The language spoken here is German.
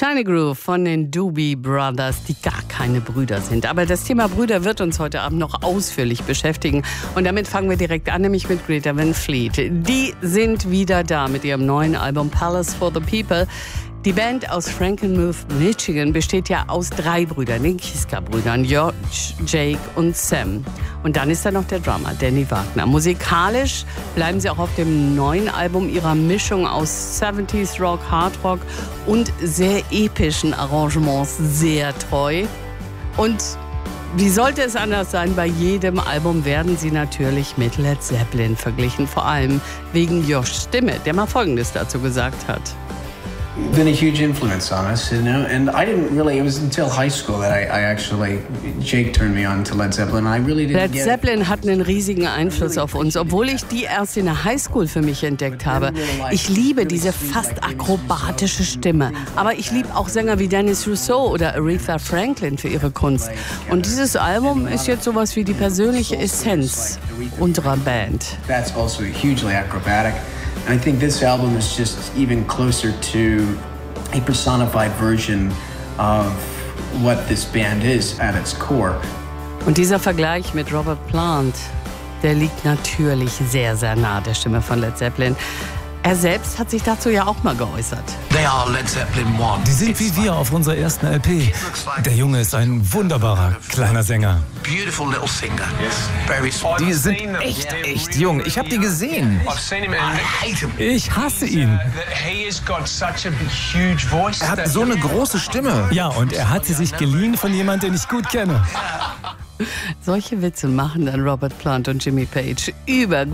Kleine Groove von den Doobie Brothers, die gar keine Brüder sind. Aber das Thema Brüder wird uns heute Abend noch ausführlich beschäftigen. Und damit fangen wir direkt an, nämlich mit Greta Van Fleet. Die sind wieder da mit ihrem neuen Album Palace for the People. Die Band aus Frankenmuth, Michigan, besteht ja aus 3 Brüdern, den Kiska-Brüdern, George, Jake und Sam. Und dann ist da noch der Drummer, Danny Wagner. Musikalisch bleiben sie auch auf dem neuen Album ihrer Mischung aus 70s Rock, Hard Rock und sehr epischen Arrangements sehr treu. Und wie sollte es anders sein? Bei jedem Album werden sie natürlich mit Led Zeppelin verglichen, vor allem wegen Joshs Stimme, der mal Folgendes dazu gesagt hat. Been a huge influence on us, you know, and I didn't really, it was until high school that Jake turned me on to Led Zeppelin. I really didn't Led Zeppelin hat einen riesigen Einfluss auf uns, obwohl ich die erst in der Highschool für mich entdeckt habe. Ich liebe diese fast akrobatische Stimme, aber ich liebe auch Sänger wie Dennis Rousseau oder Aretha Franklin für ihre Kunst. Und dieses Album ist jetzt sowas wie die persönliche Essenz unserer Band. That's also hugely acrobatic. And I think this album is just even closer to a personified version of what this band is at its core. Und dieser Vergleich mit Robert Plant, der liegt natürlich sehr, sehr nah der Stimme von Led Zeppelin. Er selbst hat sich dazu ja auch mal geäußert. Die sind wie wir auf unserer ersten LP. Der Junge ist ein wunderbarer kleiner Sänger. Die sind echt jung. Ich habe die gesehen. Ich hasse ihn. Er hat so eine große Stimme. Ja, und er hat sie sich geliehen von jemandem, den ich gut kenne. Solche Witze machen dann Robert Plant und Jimmy Page über